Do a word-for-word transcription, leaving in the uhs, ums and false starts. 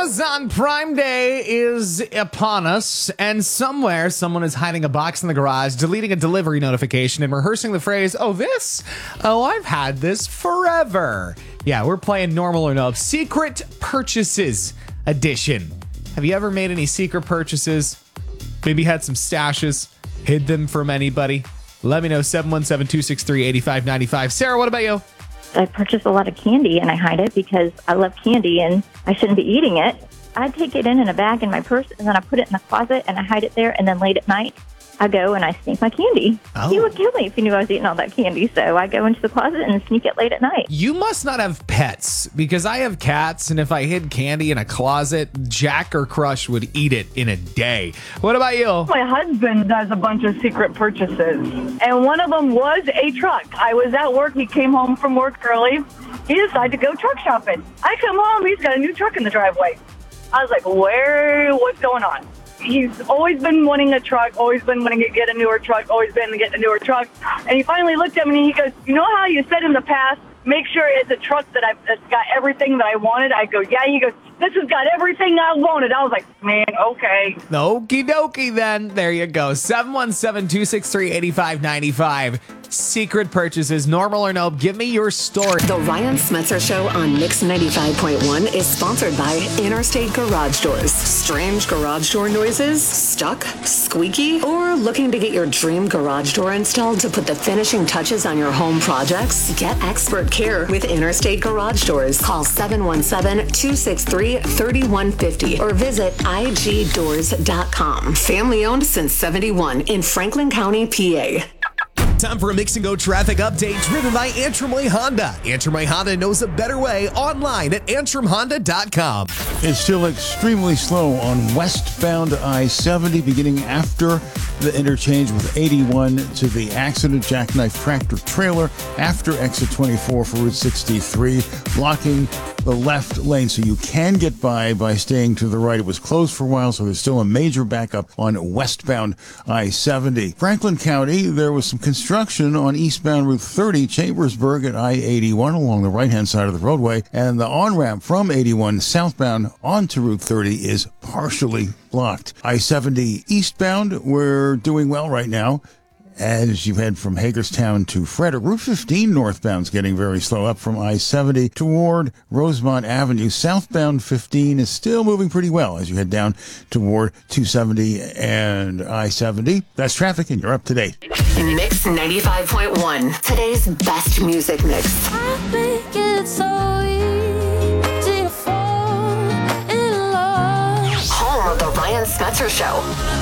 Amazon Prime Day is upon us, and somewhere someone is hiding a box in the garage, deleting a delivery notification, and rehearsing the phrase, oh, this? Oh, I've had this forever. Yeah, we're playing Normal or No, Secret Purchases Edition. Have you ever made any secret purchases? Maybe had some stashes, hid them from anybody? Let me know, seven one seven, two six three, eight five nine five. Sarah, what about you? I purchase a lot of candy and I hide it because I love candy and I shouldn't be eating it. I take it in in a bag in my purse and then I put it in the closet and I hide it there, and then late at night I go and I sneak my candy. Oh. He would kill me if he knew I was eating all that candy, so I go into the closet and sneak it late at night. You must not have pets, because I have cats, and if I hid candy in a closet, Jack or Crush would eat it in a day. What about you? My husband does a bunch of secret purchases, and one of them was a truck. I was at work. He came home from work early. He decided to go truck shopping. I come home. He's got a new truck in the driveway. I was like, where, what's going on? He's always been wanting a truck, always been wanting to get a newer truck, always been getting a newer truck. And he finally looked at me and he goes, you know how you said in the past, make sure it's a truck that I've, that's got everything that I wanted? I go, yeah. He goes, this has got everything I wanted. I was like, man, okay. Okie dokie then. There you go. seven one seven, two six three, eight five nine five. Secret purchases, Normal or No. Give me your story. The Ryan Smetzer Show on Mix ninety-five point one is sponsored by Interstate Garage Doors. Strange garage door noises? Stuck? Squeaky? Or looking to get your dream garage door installed to put the finishing touches on your home projects? Get expert care with Interstate Garage Doors. Call seven one seven, two six three, three one five zero or visit I G doors dot com. Family owned since seventy-one in Franklin County, P A. Time for a Mix and Go traffic update driven by Antrim Way Honda. Antrim Way Honda knows a better way online at antrim honda dot com. It's still extremely slow on westbound I seventy, beginning after the interchange with eighty-one to the accident jackknife tractor trailer after exit twenty-four for Route sixty-three, blocking the left lane. So you can get by by staying to the right. It was closed for a while, so there's still a major backup on westbound I seventy. Franklin County, there was some construction on eastbound Route thirty, Chambersburg at I eighty-one along the right-hand side of the roadway, and the on-ramp from eighty-one southbound onto Route thirty is partially blocked. I seventy eastbound, we're doing well right now as you head from Hagerstown to Frederick. Route fifteen northbound is getting very slow up from I seventy toward Rosemont Avenue. Southbound fifteen is still moving pretty well as you head down toward two seventy and I seventy. That's traffic, and you're up to date. Mix ninety-five point one, today's best music mix. I think it's so easy to fall in love. Home of the Ryan Smetzer Show.